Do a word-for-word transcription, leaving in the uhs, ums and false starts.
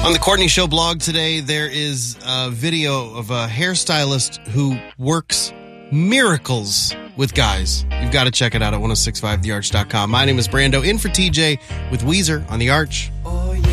On the Courtney Show blog today, there is a video of a hairstylist who works miracles with guys. You've got to check it out at ten sixty-five the arch dot com. My name is Brando, in for T J with Weezer on The Arch.